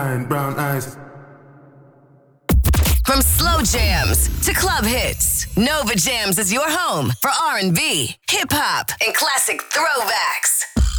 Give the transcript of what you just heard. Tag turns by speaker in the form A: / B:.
A: brown eyes.
B: From slow jams to club hits, Nova Jams is your home for R&B, hip-hop, and classic throwbacks.